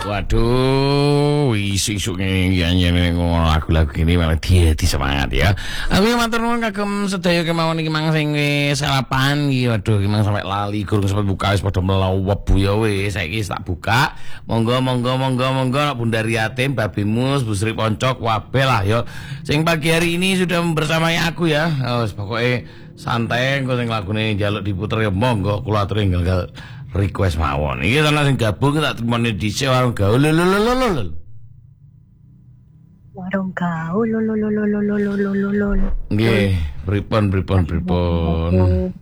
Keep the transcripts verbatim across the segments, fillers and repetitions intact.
Waduh, isu-isu ini nyanyi lagu-lagu ini malah dia di semangat ya. Aku matur nuwun kagem sedaya kemawon iki mang sing wis sarapan iki. Waduh, iki mang sampe lali gurung sempat buka wis padha mlawep ya wis. Saiki tak buka. Monggo monggo monggo monggo nak Bundari Yatim, Babi Mus, Bu Sri Poncok, wabe lah ya. Sing pagi hari ini sudah bersamai aku ya. Wis pokoke santai engko sing lagune njaluk diputer ya monggo kula aturi enggal request mawon. Iki ana sing gabung tak temoni dhisik warung gaul lho lho lho lho lho. Warung gaul lho lho lho lho lho lho lho lho lho. Nggih, pripun pripun pripun.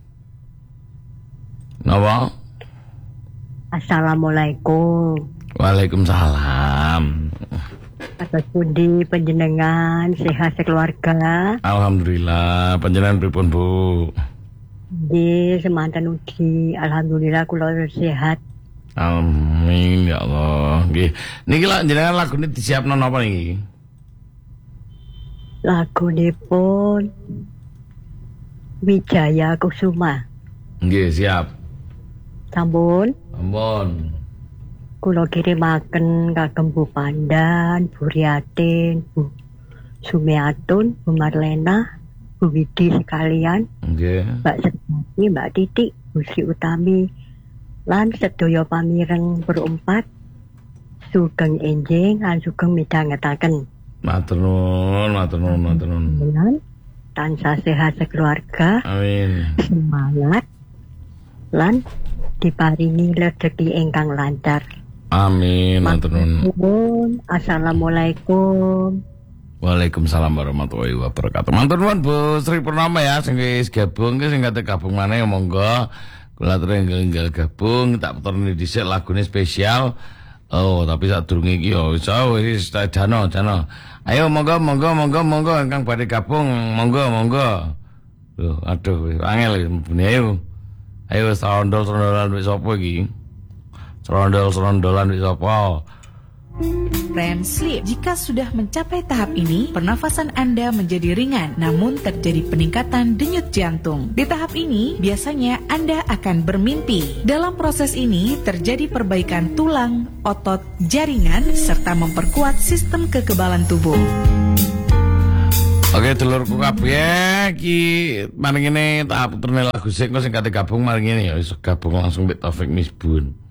Napa? Assalamualaikum. Waalaikumsalam. Atas pundi panjenengan sehat sekeluarga? Alhamdulillah, panjenengan pripun, Bu? Nggih, semanten ugi. Alhamdulillah kula sehat. Amin ya Allah. Nggih. Niki lak jenengan lagune disiapno napa niki? Lagunipun Wijaya Kusuma. Nggih, siap. Sampun. Ampun. Kula kirimaken kagem Bu Pandan, Bu Riatin, Bu Sumiatun, Bu Marlena, Bu Widi sekalian, Nggih. Mbak Sedati, Mbak Titik, Bu Sri Utami, lan sedaya pamireng berempat, sugeng enjing lan sugeng midhangetaken. Matur nuwun, matur nuwun, matur nuwun. Tansah sehat sekeluarga, Amin. semangat, lan diparingi rezeki ingkang lancar. Amin, matur nuwun. Matur. Assalamualaikum. Waalaikumsalam warahmatullahi wabarakatuh. Matur nuwun Bu Sri Purnama ya sing wis gabung ki sing kate gabung maneh monggo. Kula terus enggal gabung tak puterni dhisik lagune spesial. Oh, tapi sadurunge iki ya wis wis dano dano. Ayo monggo monggo monggo monggo ingkang badhe gabung monggo monggo. Loh, aduh angel mbune ayo. Ayo serondol-serondolan wis sapa iki? Serondol-serondolan wis sapa? REM Sleep. Jika sudah mencapai tahap ini, pernafasan Anda menjadi ringan, namun terjadi peningkatan denyut jantung. Di tahap ini, biasanya Anda akan bermimpi. Dalam proses ini, terjadi perbaikan tulang, otot, jaringan, serta memperkuat sistem kekebalan tubuh. Oke, dulurku kabeh iki maring ngene tak puterni lagu sik sing kate gabung maring ngene ya wis gabung langsung mbek Taufik Misbun.